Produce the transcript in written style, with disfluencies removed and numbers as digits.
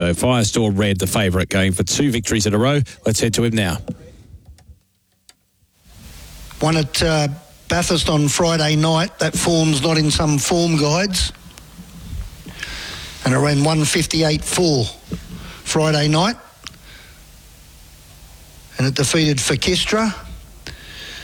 So Firestore Red, the favourite, going for 2 victories in a row. Let's head to him now. Won at Bathurst on Friday night. That form's not in some form guides. And it ran 158.4 Friday night. And it defeated Fakistra.